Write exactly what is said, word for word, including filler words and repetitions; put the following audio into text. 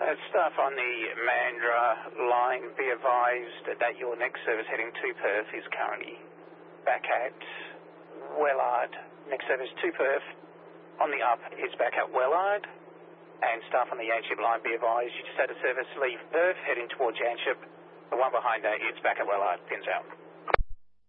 Uh, staff on the Mandurah line, be advised that your next service heading to Perth is currently back at Wellard. Next service to Perth on the up is back at Wellard. And staff on the Yanship line, be advised you just had a service leave Perth heading towards Yanship. The one behind that is back at Wellard. Pins out.